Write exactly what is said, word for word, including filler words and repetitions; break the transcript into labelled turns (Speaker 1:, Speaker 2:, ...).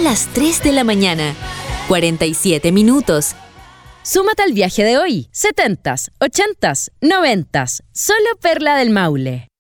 Speaker 1: las tres de la mañana. cuarenta y siete minutos.
Speaker 2: Súmate al viaje de hoy. setentas, ochentas, noventas. Solo Perla del Maule.